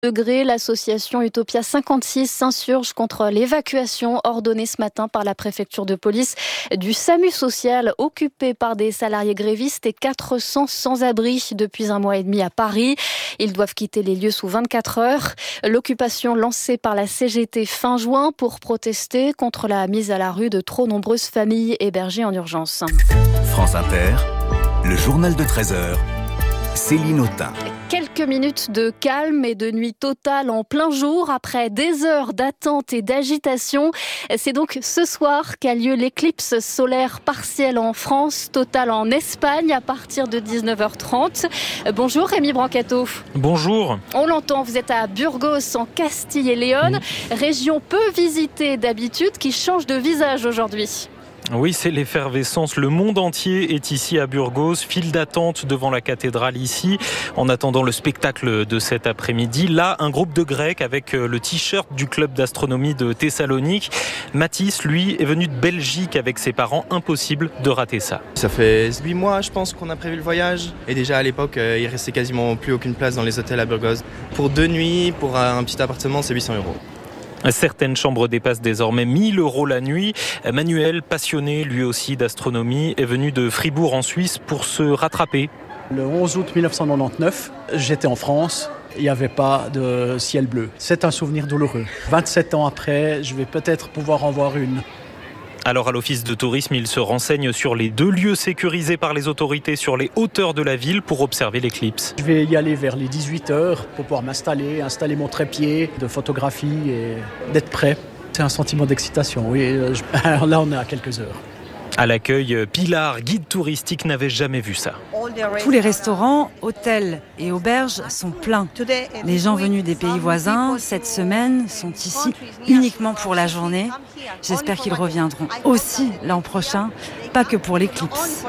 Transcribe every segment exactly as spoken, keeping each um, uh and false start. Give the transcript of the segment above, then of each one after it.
Degrés, l'association Utopia cinquante-six s'insurge contre l'évacuation ordonnée ce matin par la préfecture de police du SAMU social occupé par des salariés grévistes et quatre cents sans-abri depuis un mois et demi à Paris. Ils doivent quitter les lieux sous vingt-quatre heures. L'occupation lancée par la C G T fin juin pour protester contre la mise à la rue de trop nombreuses familles hébergées en urgence. France Inter, le journal de treize heures, Céline Autain. Quelques minutes de calme et de nuit totale en plein jour après des heures d'attente et d'agitation. C'est donc ce soir qu'a lieu l'éclipse solaire partielle en France, totale en Espagne à partir de dix-neuf heures trente. Bonjour Rémi Brancato. Bonjour. On l'entend, vous êtes à Burgos en Castille et Léon, mmh. région peu visitée d'habitude qui change de visage aujourd'hui. Oui, c'est l'effervescence. Le monde entier est ici à Burgos. File d'attente devant la cathédrale ici, en attendant le spectacle de cet après-midi. Là, un groupe de Grecs avec le t-shirt du club d'astronomie de Thessalonique. Mathis, lui, est venu de Belgique avec ses parents. Impossible de rater ça. Ça fait huit mois, je pense, qu'on a prévu le voyage. Et déjà, à l'époque, il restait quasiment plus aucune place dans les hôtels à Burgos. Pour deux nuits, pour un petit appartement, c'est huit cents euros. Certaines chambres dépassent désormais mille euros la nuit. Manuel, passionné lui aussi d'astronomie, est venu de Fribourg en Suisse pour se rattraper. Le onze août mille neuf cent quatre-vingt-dix-neuf, j'étais en France. Il n'y avait pas de ciel bleu. C'est un souvenir douloureux. vingt-sept ans après, je vais peut-être pouvoir en voir une. Alors à l'office de tourisme, il se renseigne sur les deux lieux sécurisés par les autorités sur les hauteurs de la ville pour observer l'éclipse. Je vais y aller vers les dix-huit heures pour pouvoir m'installer, installer mon trépied de photographie et d'être prêt. C'est un sentiment d'excitation, oui. Alors là, on est à quelques heures. À l'accueil, Pilar, guide touristique, n'avait jamais vu ça. Tous les restaurants, hôtels et auberges sont pleins. Les gens venus des pays voisins, cette semaine, sont ici uniquement pour la journée. J'espère qu'ils reviendront aussi l'an prochain, pas que pour l'éclipse.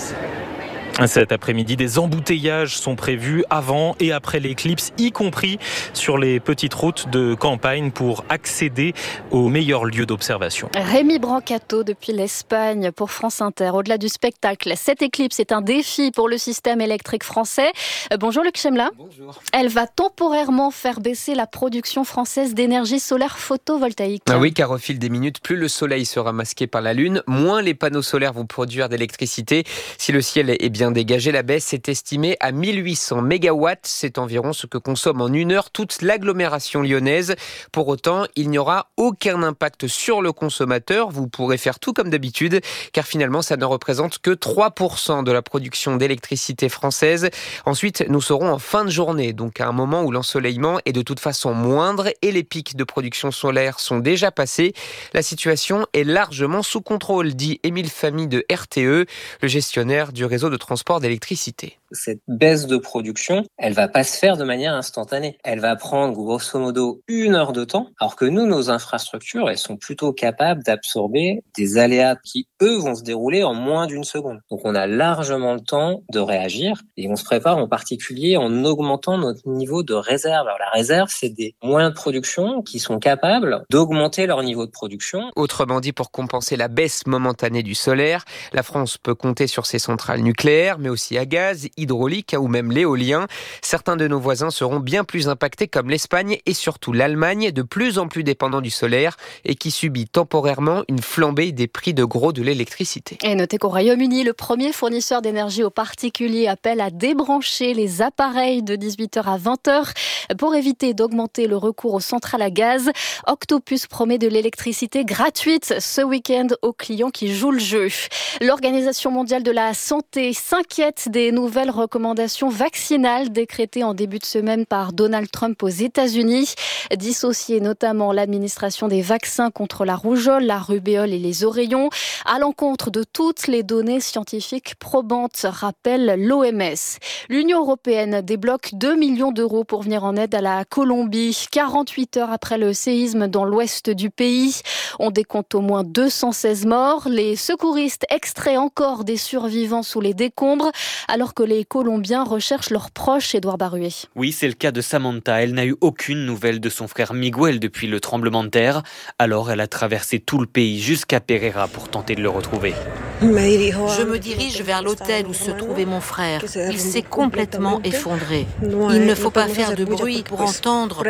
Cet après-midi, des embouteillages sont prévus avant et après l'éclipse, y compris sur les petites routes de campagne pour accéder aux meilleurs lieux d'observation. Rémi Brancato depuis l'Espagne pour France Inter. Au-delà du spectacle, cette éclipse est un défi pour le système électrique français. Bonjour Luc Chemla. Bonjour. Elle va temporairement faire baisser la production française d'énergie solaire photovoltaïque. Ah oui, car au fil des minutes, plus le soleil sera masqué par la lune, moins les panneaux solaires vont produire d'électricité. Si le ciel est bien dégagé, la baisse est estimée à mille huit cents mégawatts. C'est environ ce que consomme en une heure toute l'agglomération lyonnaise. Pour autant, il n'y aura aucun impact sur le consommateur. Vous pourrez faire tout comme d'habitude, car finalement, ça ne représente que trois pour cent de la production d'électricité française. Ensuite, nous serons en fin de journée, donc à un moment où l'ensoleillement est de toute façon moindre et les pics de production solaire sont déjà passés. La situation est largement sous contrôle, dit Émile Famille de R T E, le gestionnaire du réseau de transport d'électricité. Cette baisse de production, elle va pas se faire de manière instantanée. Elle va prendre grosso modo une heure de temps, alors que nous, nos infrastructures, elles sont plutôt capables d'absorber des aléas qui, eux, vont se dérouler en moins d'une seconde. Donc on a largement le temps de réagir et on se prépare en particulier en augmentant notre niveau de réserve. Alors la réserve, c'est des moyens de production qui sont capables d'augmenter leur niveau de production. Autrement dit, pour compenser la baisse momentanée du solaire, la France peut compter sur ses centrales nucléaires, mais aussi à gaz, hydraulique ou même l'éolien. Certains de nos voisins seront bien plus impactés comme l'Espagne et surtout l'Allemagne, de plus en plus dépendant du solaire et qui subit temporairement une flambée des prix de gros de l'électricité. Et notez qu'au Royaume-Uni, le premier fournisseur d'énergie aux particuliers appelle à débrancher les appareils de dix-huit heures à vingt heures pour éviter d'augmenter le recours aux centrales à gaz. Octopus promet de l'électricité gratuite ce week-end aux clients qui jouent le jeu. L'Organisation mondiale de la santé s'inquiète des nouvelles recommandations vaccinales décrétées en début de semaine par Donald Trump aux États-Unis. Dissocier notamment l'administration des vaccins contre la rougeole, la rubéole et les oreillons à l'encontre de toutes les données scientifiques probantes, rappelle l'O M S. L'Union européenne débloque deux millions d'euros pour venir en aide à la Colombie. quarante-huit heures après le séisme dans l'ouest du pays, on décompte au moins deux cent seize morts. Les secouristes extraient encore des survivants sous les décombres, alors que les réfugiés colombiens recherchent leurs proches, Édouard Baruet. Oui, c'est le cas de Samantha. Elle n'a eu aucune nouvelle de son frère Miguel depuis le tremblement de terre. Alors elle a traversé tout le pays jusqu'à Pereira pour tenter de le retrouver. Je me dirige vers l'hôtel où se trouvait mon frère. Il s'est complètement effondré. Il ne faut pas faire de bruit pour entendre